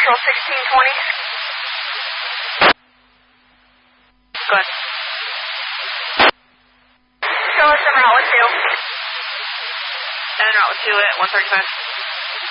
Control 1620. Go ahead. Show us en route 2. And en route 2 at 135.